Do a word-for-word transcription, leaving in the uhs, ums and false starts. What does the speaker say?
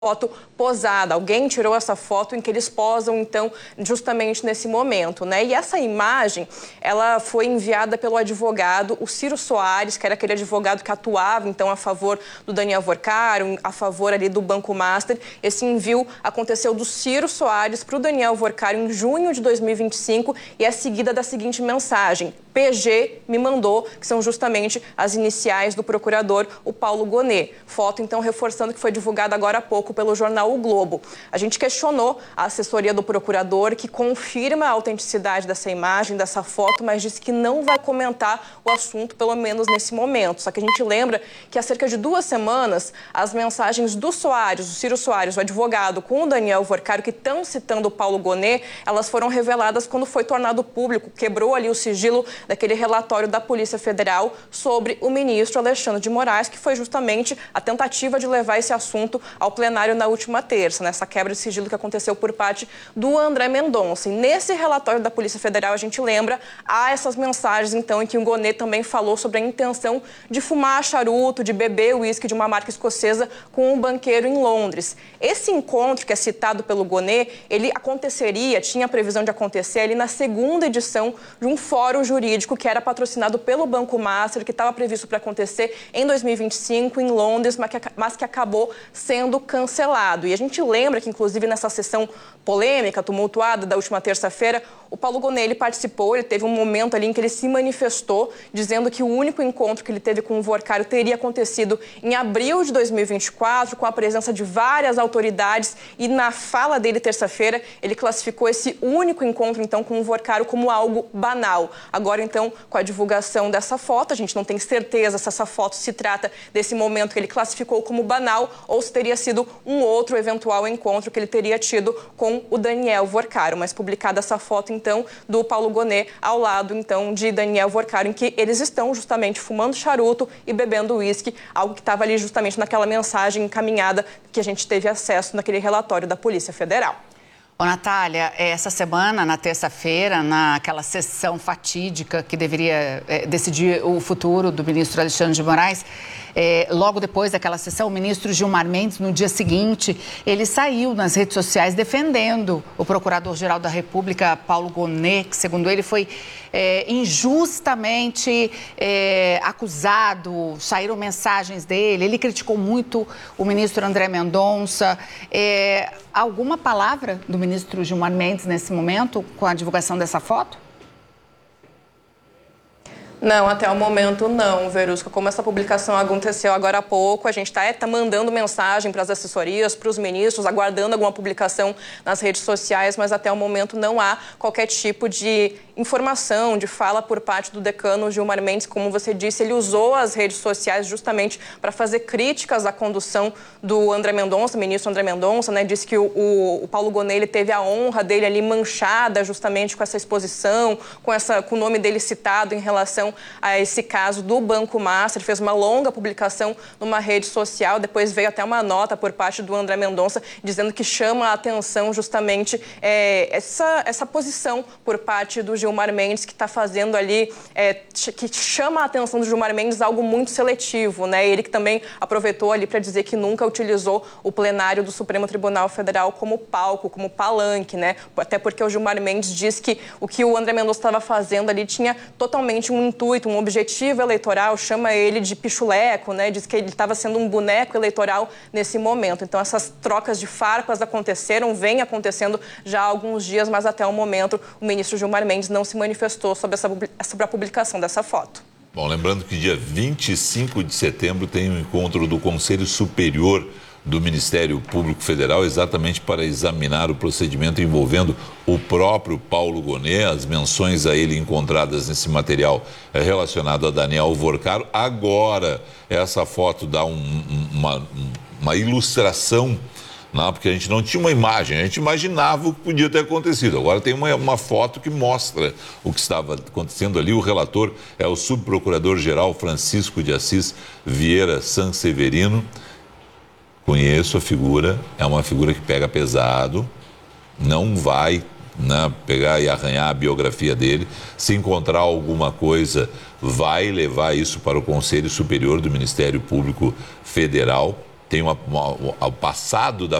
foto posada. Alguém tirou essa foto em que eles posam, então, justamente nesse momento, né? E essa imagem, ela foi enviada pelo advogado, o Ciro Soares, que era aquele advogado que atuava, então, a favor do Daniel Worcaro, a favor ali do Banco Master. Esse envio aconteceu do Ciro Soares para o Daniel Worcaro em junho de dois mil e vinte e cinco e é seguida da seguinte mensagem: P G me mandou, que são justamente as iniciais do procurador, o Paulo Gonet. Foto, então, reforçando que foi divulgada agora há pouco pelo jornal O Globo. A gente questionou a assessoria do procurador, que confirma a autenticidade dessa imagem, dessa foto, mas disse que não vai comentar o assunto, pelo menos nesse momento. Só que a gente lembra que há cerca de duas semanas, as mensagens do Soares, do Ciro Soares, o advogado, com o Daniel Worcaro, que estão citando o Paulo Gonet, elas foram reveladas quando foi tornado público, quebrou ali o sigilo daquele relatório da Polícia Federal sobre o ministro Alexandre de Moraes, que foi justamente a tentativa de levar esse assunto ao plenário na última terça, nessa quebra de sigilo que aconteceu por parte do André Mendonça. E nesse relatório da Polícia Federal, a gente lembra, há essas mensagens, então, em que o Gonet também falou sobre a intenção de fumar charuto, de beber uísque de uma marca escocesa com um banqueiro em Londres. Esse encontro, que é citado pelo Gonet, ele aconteceria, tinha a previsão de acontecer ali na segunda edição de um fórum jurídico que era patrocinado pelo Banco Master, que estava previsto para acontecer em dois mil e vinte e cinco em Londres, mas que, mas que acabou sendo cancelado. E a gente lembra que, inclusive, nessa sessão polêmica, tumultuada da última terça-feira, o Paulo Gonet, ele participou, ele teve um momento ali em que ele se manifestou, dizendo que o único encontro que ele teve com o Worcaro teria acontecido em abril de dois mil e vinte e quatro, com a presença de várias autoridades, e na fala dele terça-feira, ele classificou esse único encontro, então, com o Worcaro como algo banal. Agora, então, com a divulgação dessa foto, a gente não tem certeza se essa foto se trata desse momento que ele classificou como banal ou se teria sido um outro eventual encontro que ele teria tido com o Daniel Worcaro. Mas publicada essa foto, então, do Paulo Gonet ao lado, então, de Daniel Worcaro, em que eles estão justamente fumando charuto e bebendo uísque, algo que estava ali justamente naquela mensagem encaminhada que a gente teve acesso naquele relatório da Polícia Federal. Ô, Natália, essa semana, na terça-feira, naquela sessão fatídica que deveria é, decidir o futuro do ministro Alexandre de Moraes, é, logo depois daquela sessão, o ministro Gilmar Mendes, no dia seguinte, ele saiu nas redes sociais defendendo o procurador-geral da República, Paulo Gonet, que, segundo ele, foi é, injustamente é, acusado, saíram mensagens dele, ele criticou muito o ministro André Mendonça. É, alguma palavra do ministro Gilmar Mendes nesse momento, com a divulgação dessa foto? Não, até o momento não, Verusca. Como essa publicação aconteceu agora há pouco, a gente está é, tá mandando mensagem para as assessorias, para os ministros, aguardando alguma publicação nas redes sociais, mas até o momento não há qualquer tipo de informação, de fala por parte do decano Gilmar Mendes. Como você disse, ele usou as redes sociais justamente para fazer críticas à condução do André Mendonça, ministro André Mendonça, né? Disse que o, o, o Paulo Gonet, ele teve a honra dele ali manchada justamente com essa exposição, com, essa, com o nome dele citado em relação a esse caso do Banco Master. Ele fez uma longa publicação numa rede social, depois veio até uma nota por parte do André Mendonça dizendo que chama a atenção justamente é, essa, essa posição por parte do Gilmar Mendes, que está fazendo ali, é, que chama a atenção do Gilmar Mendes algo muito seletivo, né? Ele que também aproveitou ali para dizer que nunca utilizou o plenário do Supremo Tribunal Federal como palco, como palanque, né? Até porque o Gilmar Mendes diz que o que o André Mendonça estava fazendo ali tinha totalmente um intuito, um objetivo eleitoral, chama ele de pichuleco, né? Diz que ele estava sendo um boneco eleitoral nesse momento. Então, essas trocas de farpas aconteceram, vem acontecendo já há alguns dias, mas até o momento o ministro Gilmar Mendes não se manifestou sobre, essa, sobre a publicação dessa foto. Bom, lembrando que dia vinte e cinco de setembro tem um encontro do Conselho Superior do Ministério Público Federal, exatamente para examinar o procedimento envolvendo o próprio Paulo Gonet, as menções a ele encontradas nesse material relacionado a Daniel Worcaro. Agora, essa foto dá um, uma, uma ilustração, não, porque a gente não tinha uma imagem, a gente imaginava o que podia ter acontecido. Agora tem uma, uma foto que mostra o que estava acontecendo ali. O relator é o subprocurador-geral Francisco de Assis Vieira Sanseverino. Conheço a figura, é uma figura que pega pesado, não vai, né, pegar e arranhar a biografia dele. Se encontrar alguma coisa, vai levar isso para o Conselho Superior do Ministério Público Federal. tem uma, uma, o passado da